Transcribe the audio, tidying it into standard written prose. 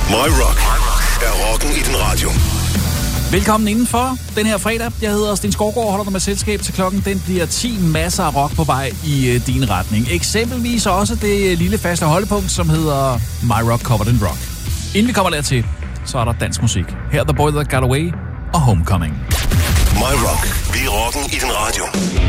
My Rock er rocken i din radio. Velkommen indenfor den her fredag. Jeg hedder Sten Skovgaard og holder dig med selskab til klokken. Den bliver 10 masser af rock på vej i din retning. Eksempelvis også det lille faste holdepunkt, som hedder My Rock Covered in Rock. Inden vi kommer dertil, så er der dansk musik. Her er The Boy That Got Away og Homecoming. My Rock. Vi er rocken i din radio.